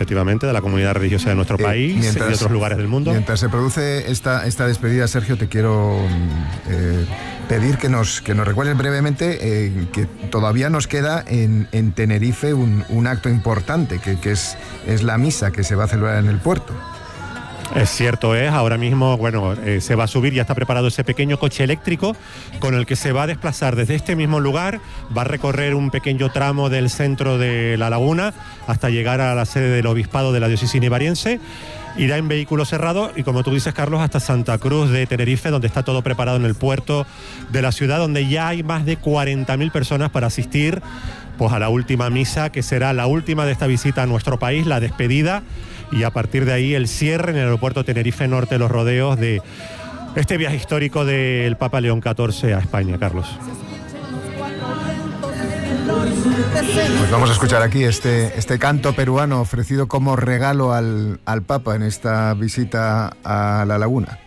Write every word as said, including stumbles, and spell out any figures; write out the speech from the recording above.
efectivamente, de la comunidad religiosa de nuestro Eh, país mientras- y de otros lugares del mundo. Mientras se produce esta, esta despedida, Sergio, te quiero eh, pedir que nos, que nos recuerdes brevemente eh, que todavía nos queda en, en Tenerife un, un acto importante, que, que es, es la misa que se va a celebrar en el puerto. Es cierto, es. Ahora mismo, bueno, eh, se va a subir, ya está preparado ese pequeño coche eléctrico con el que se va a desplazar desde este mismo lugar, va a recorrer un pequeño tramo del centro de La Laguna hasta llegar a la sede del Obispado de la Diócesis Nivariense. Irá en vehículo cerrado y, como tú dices, Carlos, hasta Santa Cruz de Tenerife, donde está todo preparado en el puerto de la ciudad, donde ya hay más de cuarenta mil personas para asistir pues a la última misa, que será la última de esta visita a nuestro país, la despedida, y a partir de ahí el cierre en el aeropuerto Tenerife Norte, Los Rodeos, de este viaje histórico del Papa León catorce a España, Carlos. Pues vamos a escuchar aquí este, este canto peruano ofrecido como regalo al, al Papa en esta visita a La Laguna.